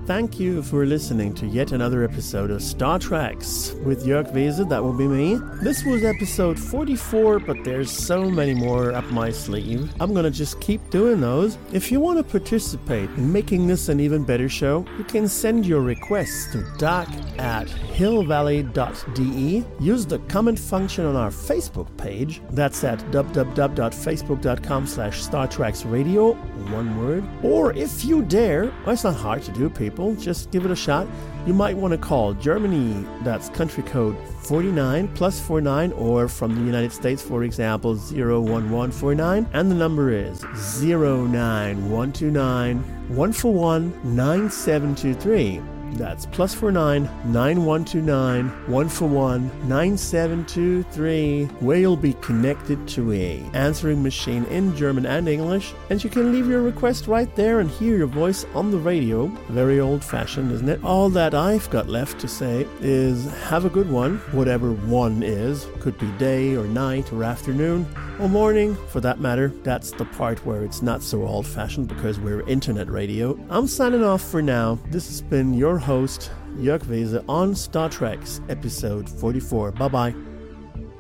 Thank you for listening to yet another episode of Star Treks with Jörg Weze. That will be me. This was episode 44, but there's so many more up my sleeve. I'm gonna just keep doing those. If you want to participate in making this an even better show, you can send your requests to doc@hillvalley.de. Use the comment function on our Facebook page. That's at www.facebook.com/StarTreksRadio, one word. Or if you dare, well, it's not hard to do, people, just give it a shot. You might want to call Germany, that's country code 49 +49, or from the United States, for example, 01149, and the number is 09129 141 9723. That's +49 9129 141 9723, where you'll be connected to a answering machine in German and English, and you can leave your request right there and hear your voice on the radio. Very old-fashioned, isn't it? All that I've got left to say is have a good one, whatever one is. Could be day or night or afternoon or morning, for that matter. That's the part where it's not so old-fashioned because we're internet radio. I'm signing off for now. This has been your host, Jörg Weze, on Star Treks episode 44. Bye-bye.